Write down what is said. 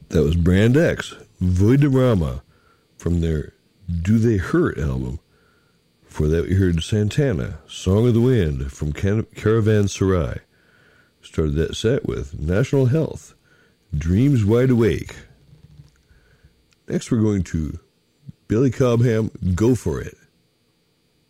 That was Brand X, Voiderama, from their Do They Hurt album. For that we heard Santana, Song of the Wind, from Caravanserai. Started that set with National Health, Dreams Wide Awake. Next we're going to Billy Cobham, Go For It.